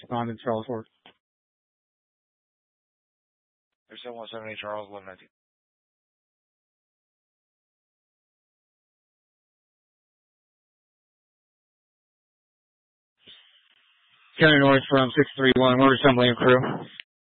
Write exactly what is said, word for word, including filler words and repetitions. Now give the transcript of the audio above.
Responding, Charles Fort. There's one seventy Charles, eleven nineteen. County North from six three one, we're assembling a crew.